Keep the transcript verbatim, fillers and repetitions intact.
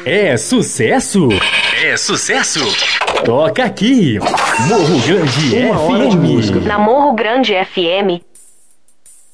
É sucesso? É sucesso? Toca aqui, Morro Grande Uma hora de F M. música. Na Morro Grande F M,